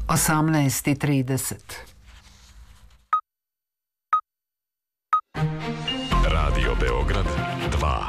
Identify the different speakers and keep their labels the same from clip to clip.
Speaker 1: 18:30.
Speaker 2: Radio Beograd 2.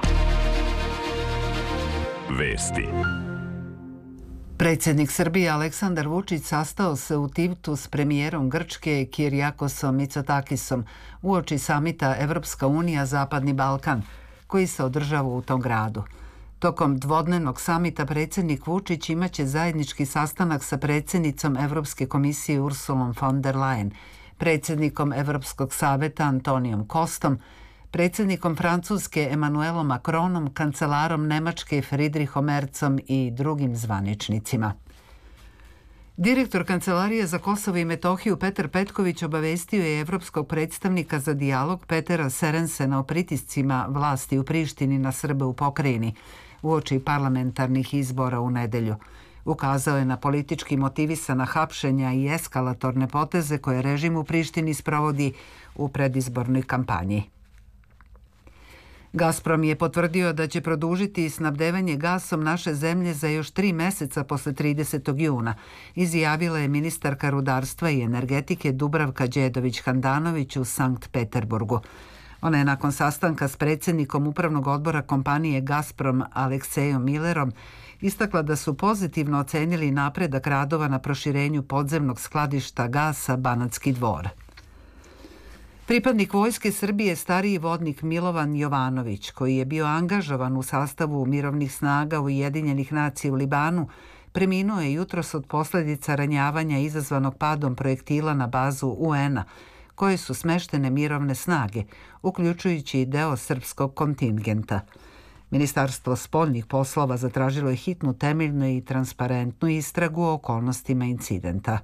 Speaker 2: Vesti.
Speaker 1: Predsjednik Srbije Aleksandar Vučić sastao se u Tivtu s premijerom Grčke Kirijakosom Mitsotakisom uoči samita Evropska unija Zapadni Balkan, koji se održava u tom gradu. Tokom dvodnevnog samita predsjednik Vučić imaće zajednički sastanak sa predsjednicom Evropske komisije Ursulom von der Leyen, predsjednikom Evropskog saveta Antonijom Kostom, predsjednikom Francuske Emmanuelom Macronom, kancelarom Nemačke Friedrichom Merzom i drugim zvaničnicima. Direktor Kancelarije za Kosovo i Metohiju Petar Petković obavestio je evropskog predstavnika za dijalog Petera Serensena o pritiscima vlasti u Prištini na Srbe u pokrajini uoči parlamentarnih izbora u nedelju. Ukazao je na politički motivisana hapšenja i eskalatorne poteze koje režim u Prištini sprovodi u predizbornoj kampanji. Gazprom je potvrdio da će produžiti snabdevanje gasom naše zemlje za još 3 meseca posle 30. juna, izjavila je ministarka rudarstva i energetike Dubravka Đedović-Handanović u Sankt Peterburgu. Ona je nakon sastanka s predsjednikom upravnog odbora kompanije Gazprom Aleksejom Millerom istakla da su pozitivno ocenili napredak radova na proširenju podzemnog skladišta gasa Banatski Dvor. Pripadnik Vojske Srbije, stariji vodnik Milovan Jovanović, koji je bio angažovan u sastavu mirovnih snaga Ujedinjenih nacija u Libanu, preminuo je jutros od posljedica ranjavanja izazvanog padom projektila na bazu UN-a, koje su smeštene mirovne snage, uključujući i deo srpskog kontingenta. Ministarstvo spoljnih poslova zatražilo je hitnu, temeljnu i transparentnu istragu o okolnostima incidenta.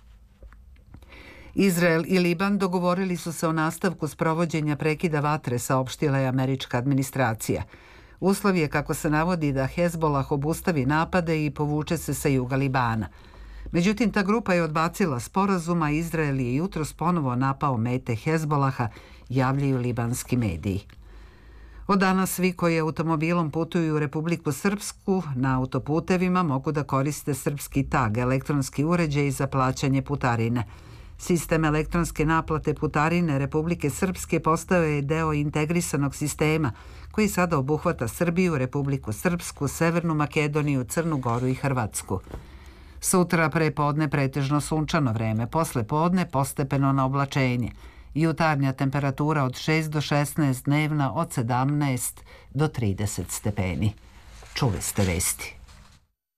Speaker 1: Izrael i Liban dogovorili su se o nastavku sprovođenja prekida vatre, saopštila je američka administracija. Uslov je, kako se navodi, da Hezbolah obustavi napade i povuče se sa juga Libana. Međutim, ta grupa je odbacila sporazum, a Izrael je jutros ponovo napao mete Hezbolaha, javljaju libanski mediji. Od danas svi koji automobilom putuju u Republiku Srpsku na autoputevima mogu da koriste srpski tag, elektronski uređaj za plaćanje putarine. Sistem elektronske naplate putarine Republike Srpske postao je deo integrisanog sistema koji sada obuhvata Srbiju, Republiku Srpsku, Severnu Makedoniju, Crnu Goru i Hrvatsku. Sutra pre podne pretežno sunčano vreme, posle podne postepeno na oblačenje. Jutarnja temperatura od 6 do 16, dnevna od 17 do 30 stepeni. Čuli ste vesti.